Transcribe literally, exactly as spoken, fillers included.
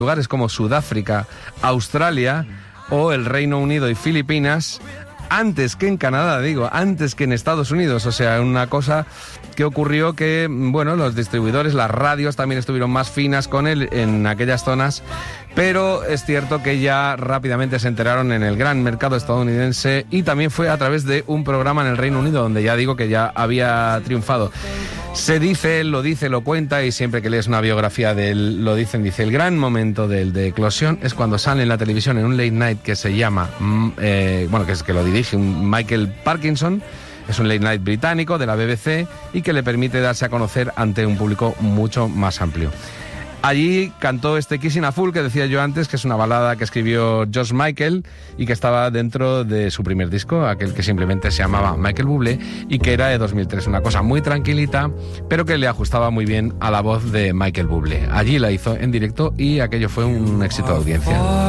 lugares como Sudáfrica, Australia o el Reino Unido y Filipinas, antes que en Canadá, digo, antes que en Estados Unidos. O sea, una cosa que ocurrió que, bueno, los distribuidores, las radios también estuvieron más finas con él en aquellas zonas, pero es cierto que ya rápidamente se enteraron en el gran mercado estadounidense y también fue a través de un programa en el Reino Unido, donde ya digo que ya había triunfado. Se dice, lo dice, lo cuenta, y siempre que lees una biografía de él, lo dicen, dice, el gran momento de, de eclosión es cuando sale en la televisión en un late night que se llama, eh, bueno, que es que lo dirige un Michael Parkinson. Es un late night británico de la B B C y que le permite darse a conocer ante un público mucho más amplio. Allí cantó este Kissing a Fool que decía yo antes, que es una balada que escribió George Michael y que estaba dentro de su primer disco, aquel que simplemente se llamaba Michael Bublé y que era de dos mil tres, una cosa muy tranquilita, pero que le ajustaba muy bien a la voz de Michael Bublé. Allí la hizo en directo y aquello fue un éxito de audiencia.